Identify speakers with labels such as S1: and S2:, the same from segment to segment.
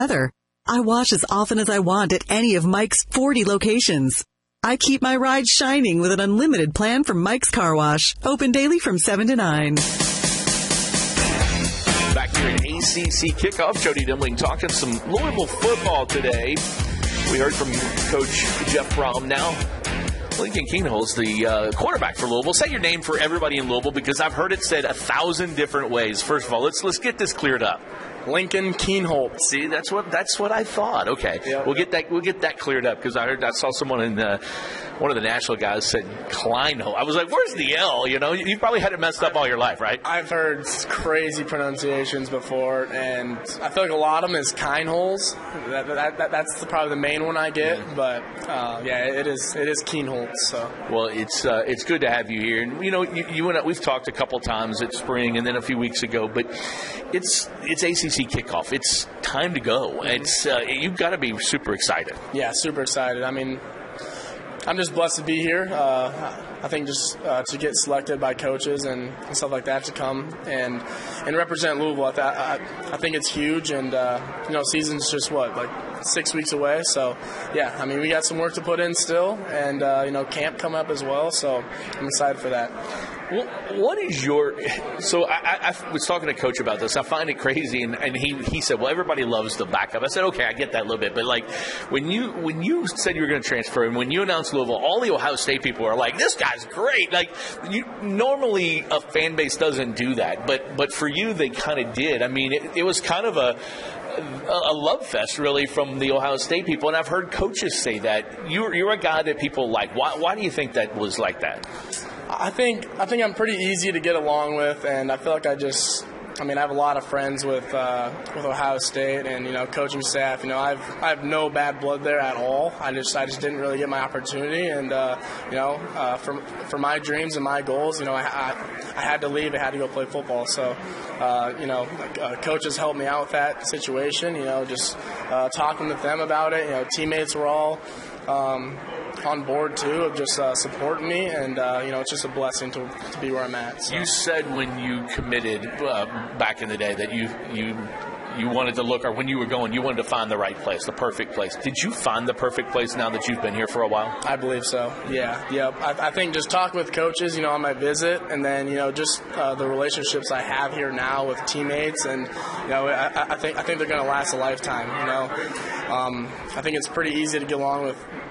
S1: weather. I wash as often as I want at any of Mike's 40 locations. I keep my ride shining with an unlimited plan from Mike's Car Wash. Open daily from 7 to 9.
S2: Back here at ACC Kickoff, Jody Dimling talking some Louisville football today. We heard from Coach Jeff Brohm. Now, Lincoln Kienholz, the quarterback for Louisville. Say your name for everybody in Louisville because I've heard it said 1,000 different ways. First of all, let's get this cleared up.
S3: Lincoln Kienholz.
S2: See, that's what I thought. Okay,
S3: yep.
S2: We'll get that cleared up because I saw someone in one of the national guys said Kleinholz. I was like, where's the L? You know, you probably had it messed up all your life, right?
S3: I've heard crazy pronunciations before, and I feel like a lot of them is Kienholz. That's probably the main one I get, but it is Kienholz. So.
S2: Well, it's good to have you here, and you know, you and I, we've talked a couple times at spring and then a few weeks ago, but it's ACC kickoff. It's time to go. It's you've got to be super excited.
S3: Yeah, super excited. I mean, I'm just blessed to be here. I think just to get selected by coaches and stuff like that to come and represent Louisville. I think it's huge, and season's just like 6 weeks away. So yeah, I mean we got some work to put in still, and camp come up as well. So I'm excited for that.
S2: Well, what is your – so I was talking to Coach about this. I find it crazy, and he said, well, everybody loves the backup. I said, okay, I get that a little bit. But, like, when you said you were going to transfer and when you announced Louisville, all the Ohio State people are like, this guy's great. Like, normally a fan base doesn't do that. But for you, they kind of did. I mean, it was kind of a love fest, really, from the Ohio State people. And I've heard coaches say that. You're a guy that people like. Why do you think that was like that?
S3: I think I'm pretty easy to get along with, and I feel like I have a lot of friends with Ohio State and coaching staff. I have no bad blood there at all. I just didn't really get my opportunity, and for my dreams and my goals, I had to leave. I had to go play football. So coaches helped me out with that situation. Just talking with them about it. Teammates were all on board too of just supporting me, and it's just a blessing to be where I'm at. So.
S2: You said when you committed back in the day that you wanted to look, or when you were going, you wanted to find the right place, the perfect place. Did you find the perfect place now that you've been here for a while?
S3: I believe so. Yeah. Yep. I think just talking with coaches, on my visit, and then just the relationships I have here now with teammates, and I think they're going to last a lifetime. I think it's pretty easy to get along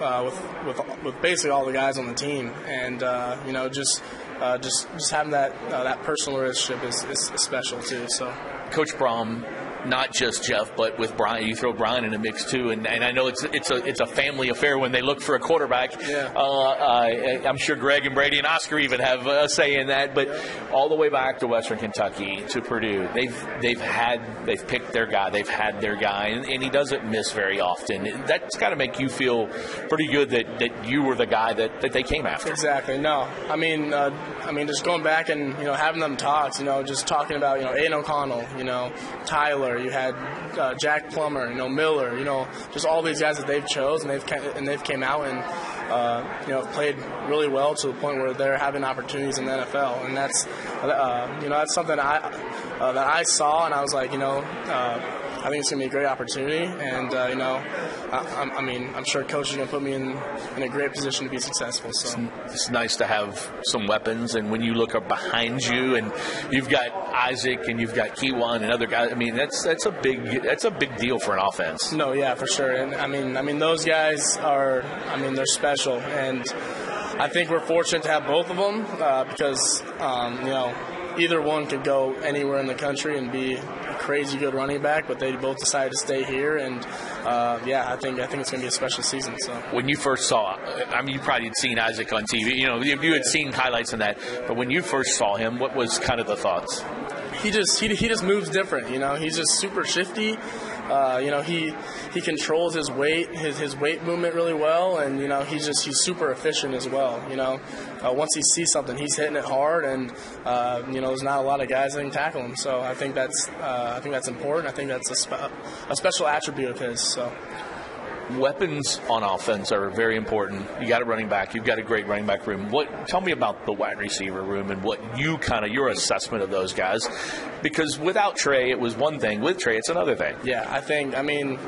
S3: with basically all the guys on the team, and just having that personal relationship is special too. So,
S2: Coach Brohm. Not just Jeff, but with Brian, you throw Brian in the mix too, and I know it's a family affair when they look for a quarterback.
S3: Yeah.
S2: I'm sure Greg and Brady and Oscar even have a say in that. But all the way back to Western Kentucky to Purdue, they've picked their guy, they've had their guy, and he doesn't miss very often. That's got to make you feel pretty good that you were the guy that they came after.
S3: Exactly. No, I mean just going back and having them talks, just talking about Aiden O'Connell, Tyler. You had Jack Plummer, Miller, just all these guys that they've chose, and they've came out and played really well to the point where they're having opportunities in the NFL, and that's something that I saw, and I was like, I think it's going to be a great opportunity, and I'm sure coach is going to put me in a great position to be successful. So
S2: it's nice to have some weapons, and when you look up behind you, and you've got Isaac and you've got Kewan and other guys. I mean, that's a big deal for an offense.
S3: No, yeah, for sure, and I mean those guys are, they're special, and I think we're fortunate to have both of them because either one could go anywhere in the country and be a crazy good running back, but they both decided to stay here, and I think it's going to be a special season. So
S2: when you first saw, you probably had seen Isaac on TV, you had seen highlights of that, but when you first saw him, what was kind of the thoughts?
S3: He just moves different, he's just super shifty. He controls his weight, his weight movement really well, and he's super efficient as well. Once he sees something, he's hitting it hard, and there's not a lot of guys that can tackle him. So I think that's important. I think that's a special attribute of his. So.
S2: weapons on offense are very important. You got a running back. You've got a great running back room. Tell me about the wide receiver room and what your assessment of those guys. Because without Trey, it was one thing. With Trey, it's another thing.
S3: Yeah, I mean,